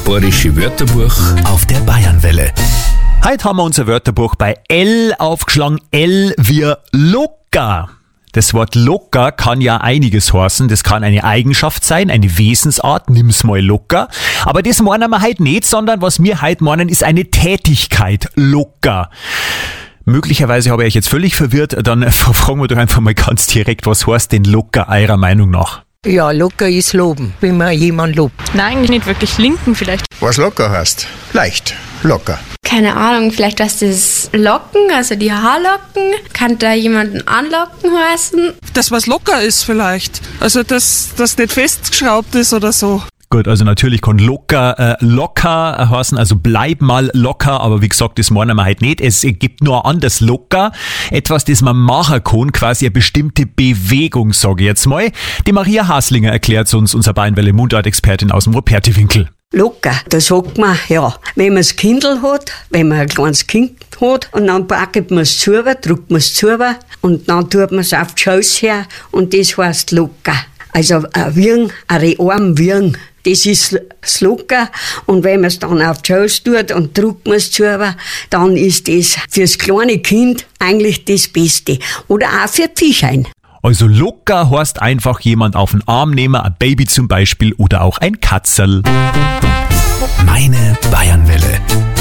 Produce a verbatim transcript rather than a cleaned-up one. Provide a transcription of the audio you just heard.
Bayerische Wörterbuch auf der Bayernwelle. Heute haben wir unser Wörterbuch bei L aufgeschlagen. L wie locker. Das Wort locker kann ja einiges heißen. Das kann eine Eigenschaft sein, eine Wesensart, nimm's mal locker. Aber das meinen wir heute nicht, sondern was wir heute meinen, ist eine Tätigkeit, locker. Möglicherweise habe ich euch jetzt völlig verwirrt, dann fragen wir doch einfach mal ganz direkt, was heißt denn locker eurer Meinung nach? Ja, locker ist loben, wenn man jemanden lobt. Nein, eigentlich nicht wirklich. Linken vielleicht. Was locker heißt? Leicht, locker. Keine Ahnung, vielleicht was das Locken, also die Haarlocken. Kann da jemanden anlocken heißen? Das, was locker ist vielleicht. Also, dass das nicht festgeschraubt ist oder so. Gut, also natürlich kann locker, äh, locker heißen, also bleib mal locker, aber wie gesagt, das meinen wir halt nicht. Es gibt nur anders locker, etwas, das man machen kann, quasi eine bestimmte Bewegung, sage ich jetzt mal. Die Maria Haslinger erklärt uns, unser Bayernwelle Mundart-Expertin aus dem Ruperti-Winkel. Locker, da sagt man, ja, wenn man das Kindl hat, wenn man ein kleines Kind hat, und dann packt man es zu, drückt man es zu, und dann tut man es auf die Schoß her, und das heißt locker. Also ein Wirren, ein Arm wirren. Das ist das Locker. Und wenn man es dann auf die Schoß tut und drückt man es zu, dann ist das fürs kleine Kind eigentlich das Beste. Oder auch für die Fischein. Also locker heißt einfach jemand auf den Arm nehmen, ein Baby zum Beispiel oder auch ein Katzel. Meine Bayernwelle.